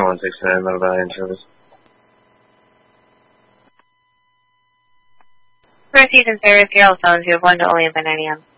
169, Little Valley in service. Northeast in service, Sierra 7 2 1 to Olean by 9 a.m.